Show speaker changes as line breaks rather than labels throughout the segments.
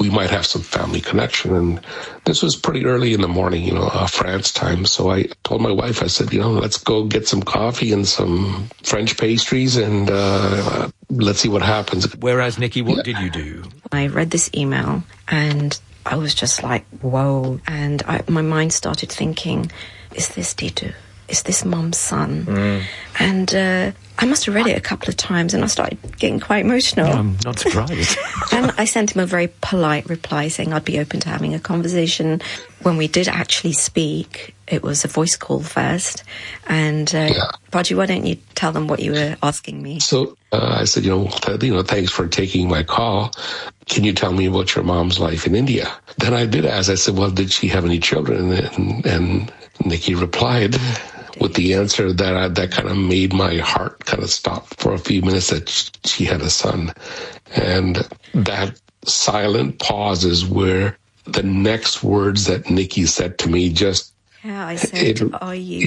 we might have some family connection. And this was pretty early in the morning, France time. So I told my wife, I said, let's go get some coffee and some French pastries and let's see what happens.
Whereas, Nikki, what did you do?
I read this email and I was just like, whoa. And my mind started thinking, is this Titu? Is this Mum's son? And I must have read it a couple of times and I started getting quite emotional.
I'm not surprised.
And I sent him a very polite reply saying I'd be open to having a conversation. When we did actually speak, it was a voice call first. And Paji, why don't you tell them what you were asking me?
So I said, thanks for taking my call. Can you tell me about your mom's life in India? Then I did ask, I said, well, did she have any children? And Nikki replied with the answer that kind of made my heart kind of stop for a few minutes, that she had a son. And that silent pause is where the next words that Nikki said to me just...
Yeah, I said, are you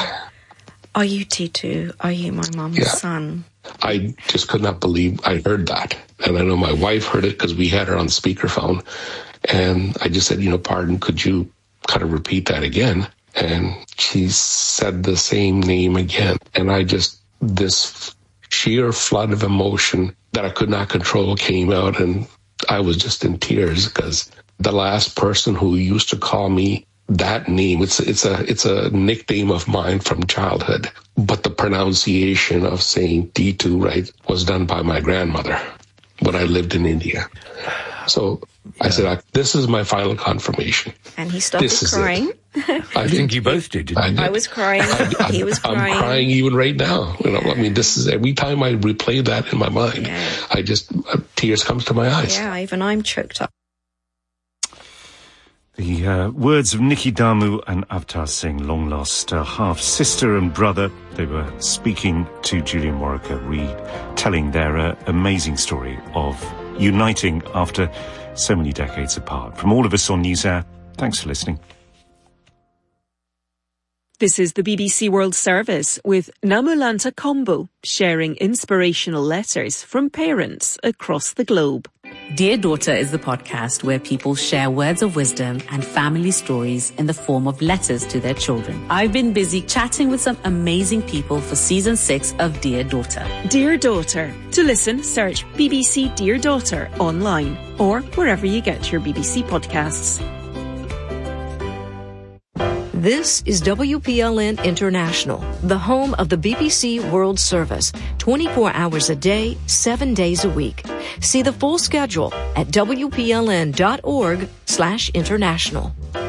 Titu? Are you my mom's son?
I just could not believe I heard that. And I know my wife heard it because we had her on speakerphone. And I just said, pardon, could you kind of repeat that again? And she said the same name again. And this sheer flood of emotion that I could not control came out. And I was just in tears because the last person who used to call me that name, it's a nickname of mine from childhood. But the pronunciation of saying Titu, right, was done by my grandmother when I lived in India. So I said, this is my final confirmation.
And he started crying.
I
think you both did, didn't you?
I was crying. He was crying.
I'm crying even right now. This is every time I replay that in my mind, tears comes to my eyes.
Yeah, even I'm choked up.
The words of Nikki Damu and Avtar Singh, long-lost half-sister and brother. They were speaking to Julian Waronker-Reid, telling their amazing story of uniting after so many decades apart. From all of us on NewsHour, thanks for listening.
This is the BBC World Service with Namulanta Kombu, sharing inspirational letters from parents across the globe.
Dear Daughter is the podcast where people share words of wisdom and family stories in the form of letters to their children. I've been busy chatting with some amazing people for Season 6 of Dear Daughter.
Dear Daughter. To listen, search BBC Dear Daughter online or wherever you get your BBC podcasts.
This is WPLN International, the home of the BBC World Service, 24 hours a day, 7 days a week. See the full schedule at WPLN.org/international.